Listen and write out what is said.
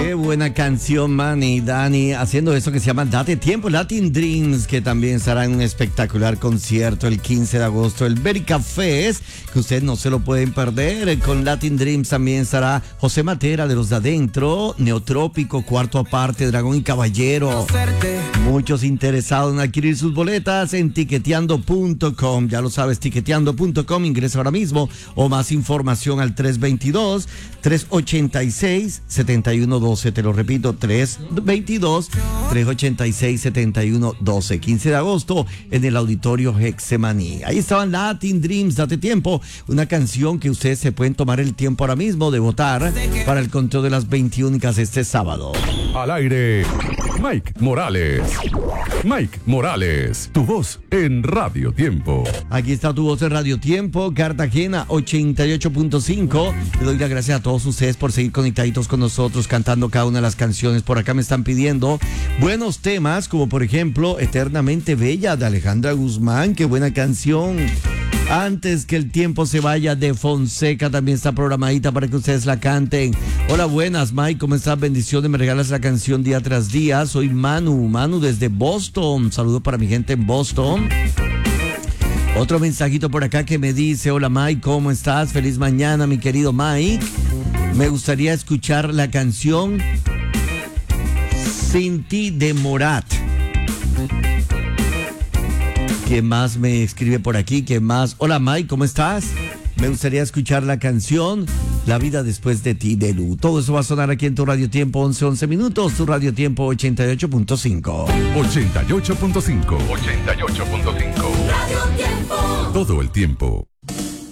Qué buena canción, Manny, Dani, haciendo eso que se llama Date Tiempo, Latin Dreams, que también estará en un espectacular concierto el 15 de agosto, el Berica Fest, que ustedes no se lo pueden perder. Con Latin Dreams también estará José Matera de Los de Adentro, Neotrópico, Cuarto Aparte, Dragón y Caballero. Muchos interesados en adquirir sus boletas en tiqueteando.com. Ya lo sabes, tiqueteando.com, ingresa ahora mismo o más información al 322-386-7112. Te lo repito, 322-386-7112. 15 de agosto en el Auditorio Hexemaní. Ahí estaban Latin Dreams, Date Tiempo, una canción que ustedes se pueden tomar el tiempo ahora mismo de votar para el conteo de las 21 este sábado. Al aire, Mike Morales. Mike Morales, tu voz en Radio Tiempo. Aquí está tu voz en Radio Tiempo, Cartagena 88.5. Le doy las gracias a todos ustedes por seguir conectaditos con nosotros, cantando cada una de las canciones. Por acá me están pidiendo buenos temas, como por ejemplo Eternamente Bella de Alejandra Guzmán. Qué buena canción. Antes que el tiempo se vaya de Fonseca también está programadita para que ustedes la canten. Hola, buenas, Mike, ¿cómo estás? Bendiciones, me regalas la canción día tras día. Soy Manu desde Boston. Saludos para mi gente en Boston. Otro mensajito por acá que me dice: hola, Mike, ¿cómo estás? Feliz mañana, mi querido Mike. Me gustaría escuchar la canción Sin ti de Morat. ¿Quién más me escribe por aquí? ¿Quién más? Hola, Mike, ¿cómo estás? Me gustaría escuchar la canción La vida después de ti, de Lu. Todo eso va a sonar aquí en tu Radio Tiempo, 11 minutos, tu Radio Tiempo 88.5. 88.5. 88.5. Radio Tiempo. Todo el tiempo.